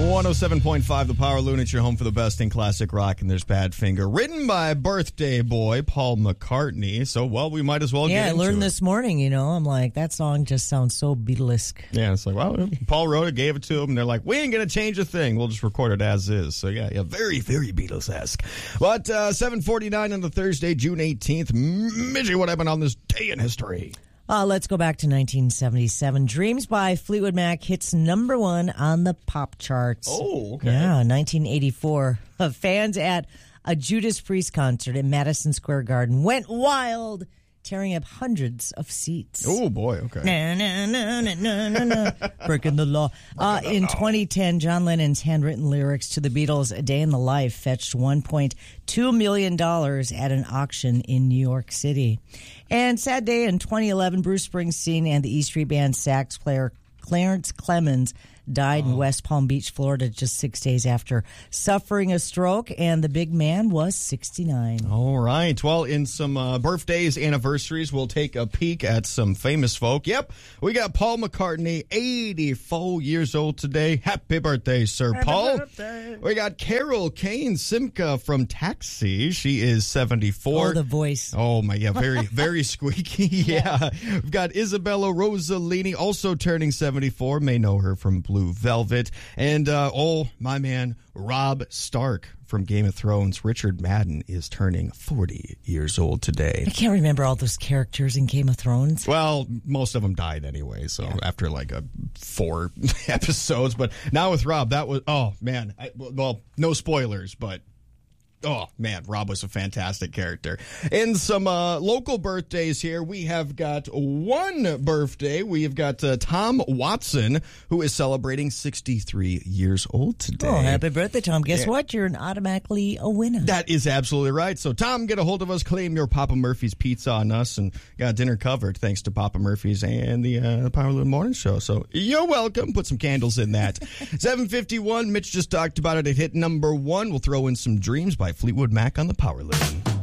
107.5 The Power Loon. It's your home for the best in classic rock, and there's Badfinger. Written by birthday boy Paul McCartney. So, well, we might as well get into it. Yeah, I learned this morning, I'm like, that song just sounds so Beatlesque. Yeah, it's like, well, Paul wrote it, gave it to him, and they're like, we ain't going to change a thing. We'll just record it as is. So, yeah, very, very Beatles-esque. But 7:49 on the Thursday, June 18th. Midgie, what happened on this day in history? Let's go back to 1977. Dreams by Fleetwood Mac hits number one on the pop charts. Oh, okay. Yeah, 1984. Fans at a Judas Priest concert at Madison Square Garden went wild, tearing up hundreds of seats. Oh, boy, okay. Breaking the law. In 2010, John Lennon's handwritten lyrics to the Beatles' A Day in the Life fetched $1.2 million at an auction in New York City. And sad day in 2011, Bruce Springsteen and the E Street Band sax player Clarence Clemons died in West Palm Beach, Florida, just 6 days after suffering a stroke, and the big man was 69. All right. Well, in some birthdays, anniversaries, we'll take a peek at some famous folk. Yep, we got Paul McCartney, 84 years old today. Happy birthday, Sir Paul. Birthday. We got Carol Kane Simca from Taxi. She is 74. Oh, the voice. Oh, my, yeah, very, very squeaky. Yeah. We've got Isabella Rossellini, also turning 74. May know her from Blue Velvet. And, my man, Robb Stark from Game of Thrones. Richard Madden is turning 40 years old today. I can't remember all those characters in Game of Thrones. Well, most of them died anyway, so after like 4 episodes. But now with Robb, that was, oh, man. Well, no spoilers, but oh, man, Robb was a fantastic character. And some local birthdays here. We have got one birthday. We have got Tom Watson, who is celebrating 63 years old today. Oh, happy birthday, Tom. Guess what? You're automatically a winner. That is absolutely right. So, Tom, get a hold of us. Claim your Papa Murphy's pizza on us, and got dinner covered thanks to Papa Murphy's and the Power Loon Morning Show. So, you're welcome. Put some candles in that. 7:51. Mitch just talked about it. It hit number one. We'll throw in some Dreams by Fleetwood Mac on the Power Loon.